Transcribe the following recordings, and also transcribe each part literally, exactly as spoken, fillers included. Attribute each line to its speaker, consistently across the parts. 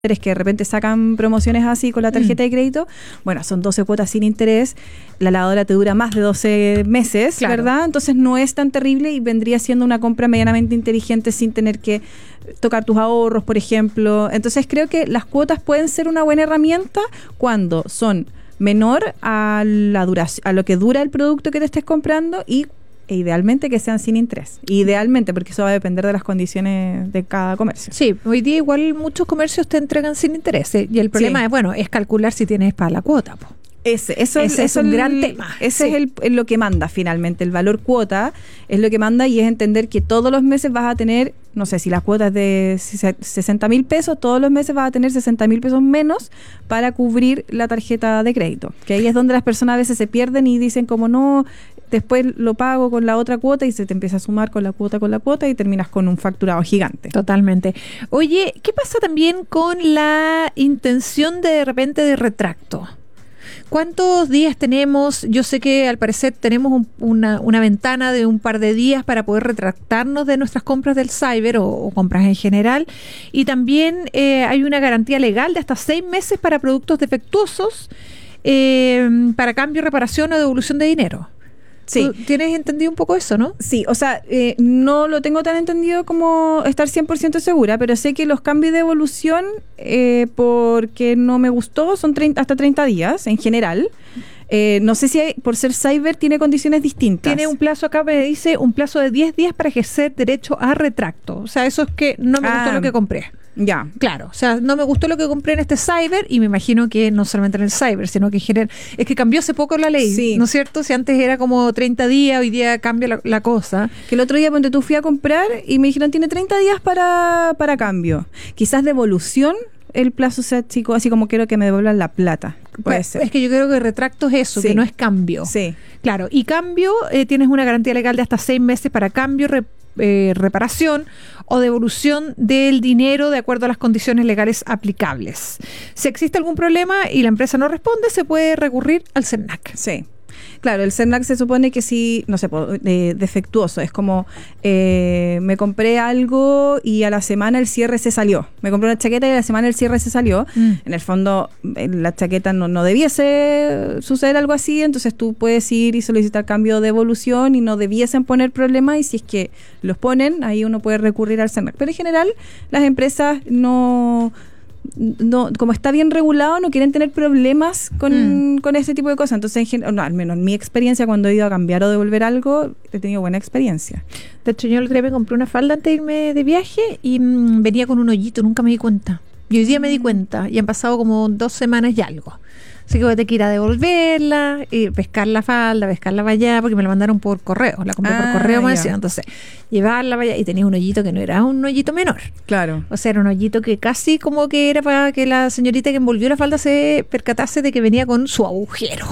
Speaker 1: es que de repente sacan promociones así con la tarjeta mm. de crédito, bueno, son doce cuotas sin interés, la lavadora te dura más de doce meses, claro. ¿verdad? Entonces no es tan terrible y vendría siendo una compra medianamente inteligente sin tener que tocar tus ahorros, por ejemplo. Entonces creo que las cuotas pueden ser una buena herramienta cuando son menor a la duración, a lo que dura el producto que te estés comprando y e idealmente que sean sin interés. Idealmente, porque eso va a depender de las condiciones de cada comercio.
Speaker 2: Sí, hoy día igual muchos comercios te entregan sin interés. ¿eh? Y el problema sí. es, bueno, es calcular si tienes para la cuota. Po.
Speaker 1: Ese, eso,
Speaker 2: ese
Speaker 1: eso
Speaker 2: es un
Speaker 1: el,
Speaker 2: gran tema.
Speaker 1: Ese
Speaker 2: sí.
Speaker 1: es, el, es lo que manda finalmente. El valor cuota es lo que manda y es entender que todos los meses vas a tener, no sé, si la cuota es de sesenta mil pesos, todos los meses vas a tener sesenta mil pesos menos para cubrir la tarjeta de crédito. Que ahí es donde las personas a veces se pierden y dicen como no, después lo pago con la otra cuota y se te empieza a sumar con la cuota, con la cuota y terminas con un facturado gigante.
Speaker 2: Totalmente. Oye, ¿qué pasa también con la intención de, de repente de retracto? ¿Cuántos días tenemos? Yo sé que al parecer tenemos un, una, una ventana de un par de días para poder retractarnos de nuestras compras del cyber o, o compras en general. Y también eh, hay una garantía legal de hasta seis meses para productos defectuosos, eh, para cambio, reparación o devolución de dinero.
Speaker 1: Sí.
Speaker 2: ¿Tú tienes entendido un poco eso, no?
Speaker 1: Sí, o sea, eh, no lo tengo tan entendido como estar cien por ciento segura, pero sé que los cambios de devolución, eh, porque no me gustó, son treinta, hasta treinta días en general. Eh, no sé si hay, por ser cyber tiene condiciones distintas.
Speaker 2: Tiene un plazo, acá me dice, un plazo de diez días para ejercer derecho a retracto. O sea, eso es que no me ah, gustó lo que compré.
Speaker 1: Ya.
Speaker 2: Claro, o sea, no me gustó lo que compré en este cyber y me imagino que no solamente en el cyber, sino que en general, es que cambió hace poco la ley, sí. ¿no es cierto? Si antes era como treinta días, hoy día cambia la, la cosa.
Speaker 1: Que el otro día, cuando tú fui a comprar y me dijeron, tiene treinta días para, para cambio. Quizás devolución, el plazo sea chico, así como quiero que me devuelvan la plata. Puede
Speaker 2: pues,
Speaker 1: ser.
Speaker 2: Es que yo creo que retracto es eso, sí. que no es cambio.
Speaker 1: Sí.
Speaker 2: Claro, y cambio, eh, tienes una garantía legal de hasta seis meses para cambio, re, eh, reparación o devolución del dinero de acuerdo a las condiciones legales aplicables. Si existe algún problema y la empresa no responde, se puede recurrir al CERNAC.
Speaker 1: Sí. Claro, el CERNAC se supone que sí, no sé, eh, defectuoso. Es como, eh, me compré algo y a la semana el cierre se salió. Me compré una chaqueta y a la semana el cierre se salió. Mm. En el fondo, en la chaqueta no, no debiese suceder algo así, entonces tú puedes ir y solicitar cambio de devolución y no debiesen poner problemas, y si es que los ponen, ahí uno puede recurrir al CERNAC. Pero en general, las empresas no... no, como está bien regulado, no quieren tener problemas con, mm. con ese tipo de cosas. Entonces, en gen- no, al menos en mi experiencia, cuando he ido a cambiar o devolver algo, he tenido buena experiencia.
Speaker 2: De hecho, yo el otro día me compré una falda antes de irme de viaje y mmm, venía con un hoyito, nunca me di cuenta. Y hoy día me di cuenta y han pasado como dos semanas y algo. Así que voy a tener que ir a devolverla, y pescar la falda, pescarla para allá, porque me la mandaron por correo, la compré ah, por correo, me decían. Entonces, llevarla para allá, y tenía un hoyito que no era un hoyito menor.
Speaker 1: Claro.
Speaker 2: O sea, era un hoyito que casi como que era para que la señorita que envolvió la falda se percatase de que venía con su agujero.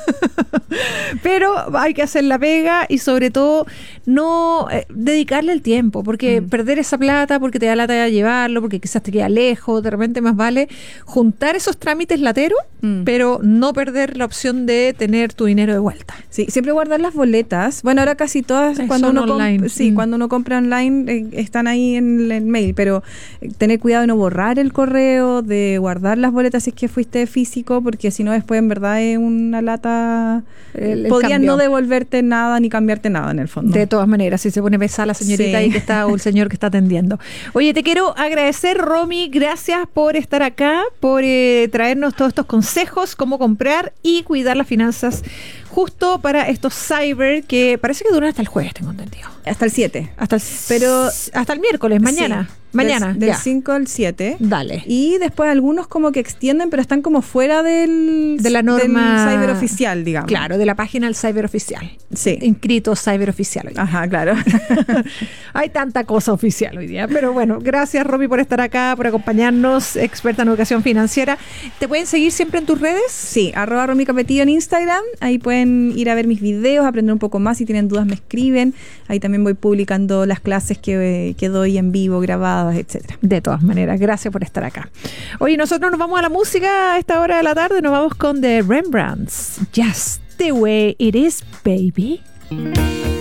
Speaker 2: Pero hay que hacer la pega y sobre todo no eh, dedicarle el tiempo, porque mm. perder esa plata, porque te da lata de llevarlo, porque quizás te queda lejos, de repente más vale juntar esos trámites lateros, mm. pero no perder la opción de tener tu dinero de vuelta.
Speaker 1: Sí, siempre guardar las boletas. Bueno, ahora casi todas,
Speaker 2: Ay,
Speaker 1: cuando uno
Speaker 2: online.
Speaker 1: comp- sí,
Speaker 2: mm.
Speaker 1: cuando uno compra online eh, están ahí en el mail, pero eh, tener cuidado de no borrar el correo, de guardar las boletas si es que fuiste físico, porque si no después en verdad es una lata.
Speaker 2: El, el
Speaker 1: podrían
Speaker 2: cambio.
Speaker 1: no devolverte nada ni cambiarte nada en el fondo.
Speaker 2: De todas maneras, si se pone pesada la señorita
Speaker 1: sí.
Speaker 2: ahí que está, o el señor que está atendiendo. Oye, te quiero agradecer, Romy, gracias por estar acá, por eh, traernos todos estos consejos, cómo comprar y cuidar las finanzas justo para estos cyber que parece que duran hasta el jueves, tengo entendido.
Speaker 1: Hasta el siete.
Speaker 2: Hasta el,
Speaker 1: pero
Speaker 2: hasta el miércoles, mañana.
Speaker 1: Sí.
Speaker 2: Mañana,
Speaker 1: del, del cinco al siete.
Speaker 2: Dale.
Speaker 1: Y después algunos como que extienden, pero están como fuera del,
Speaker 2: de la norma
Speaker 1: del cyber oficial, digamos.
Speaker 2: Claro, de la página del cyber oficial.
Speaker 1: Sí.
Speaker 2: Inscrito cyber oficial. Hoy
Speaker 1: Ajá, claro.
Speaker 2: Hay tanta cosa oficial hoy día. Pero bueno, gracias, Romy, por estar acá, por acompañarnos, experta en educación financiera. ¿Te pueden seguir siempre en tus redes?
Speaker 1: Sí, arroba Romy Capetillo en Instagram. Ahí pueden ir a ver mis videos, aprender un poco más. Si tienen dudas, me escriben. Ahí también voy publicando las clases que, que doy en vivo, grabadas, etcétera.
Speaker 2: De todas maneras, gracias por estar acá. Oye, nosotros nos vamos a la música a esta hora de la tarde. Nos vamos con The Rembrandts. Just the way it is, baby.